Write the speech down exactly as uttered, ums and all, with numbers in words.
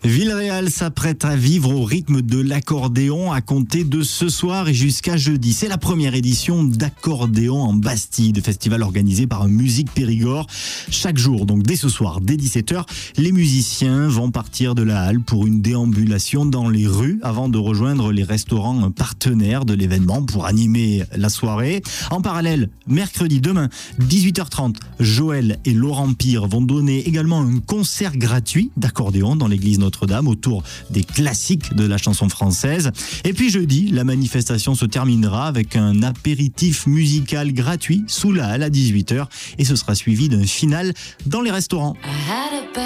Villeréal s'apprête à vivre au rythme de l'accordéon à compter de ce soir et jusqu'à jeudi. C'est la première édition d'Accordéon en Bastide, festival organisé par Musique Périgord. Chaque jour, donc dès ce soir, dès dix-sept heures, les musiciens vont partir de la halle pour une déambulation dans les rues avant de rejoindre les restaurants partenaires de l'événement pour animer la soirée. En parallèle, mercredi demain, dix-huit heures trente, Joël et Laurent Pire vont donner également un concert gratuit d'accordéon dans l'église Notre-Dame autour des classiques de la chanson française. Et puis jeudi, la manifestation se terminera avec un apéritif musical gratuit sous la halle à dix-huit heures et ce sera suivi d'un final dans les restaurants.